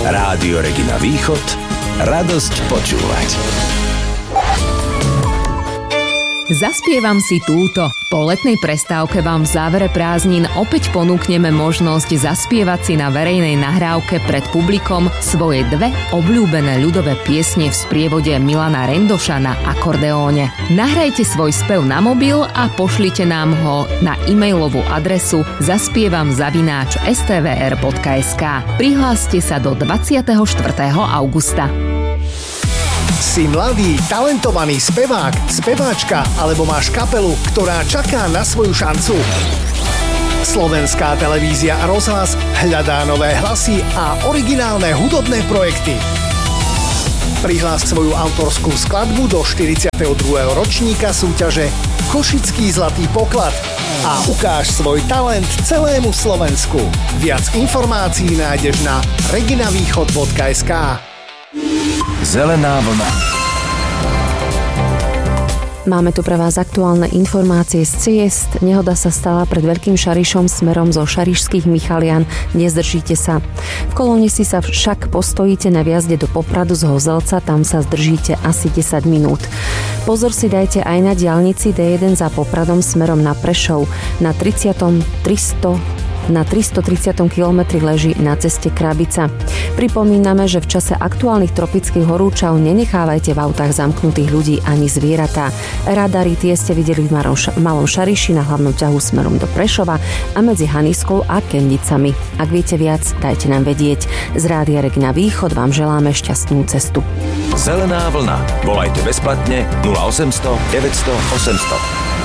Rádio Regina Východ, radosť počúvať. Zaspievam si túto. Po letnej prestávke vám v závere prázdnin opäť ponúkneme možnosť zaspievať si na verejnej nahrávke pred publikom svoje dve obľúbené ľudové piesne v sprievode Milana Rendoša na akordeóne. Nahrajte svoj spev na mobil a pošlite nám ho na e-mailovú adresu zaspievam@stvr.sk. Prihláste sa do 24. augusta. Si mladý, talentovaný spevák, speváčka alebo máš kapelu, ktorá čaká na svoju šancu? Slovenská televízia a rozhlas hľadá nové hlasy a originálne hudobné projekty. Prihlás svoju autorskú skladbu do 42. ročníka súťaže Košický zlatý poklad a ukáž svoj talent celému Slovensku. Viac informácií nájdeš na reginavýchod.sk. Zelená vlna. Máme tu pre vás aktuálne informácie z ciest. Nehoda sa stala pred Veľkým Šarišom smerom zo Šarišských Michalian. Nezdržíte sa. V Kolonisi sa však postojíte na vjazde do Popradu z Hozelca, tam sa zdržíte asi 10 minút. Pozor si dajte aj na diaľnici D1 za Popradom smerom na Prešov. Na 330. kilometri leží na ceste Krabica. Pripomíname, že v čase aktuálnych tropických horúčav nenechávajte v autách zamknutých ľudí ani zvieratá. Radary tie ste videli v Malom Šariši na hlavnom ťahu smerom do Prešova a medzi Haniskou a Kendicami. Ak viete viac, dajte nám vedieť. Z Rádia Regina Východ vám želáme šťastnú cestu. Zelená vlna. Volajte bezplatne 0800 900 800.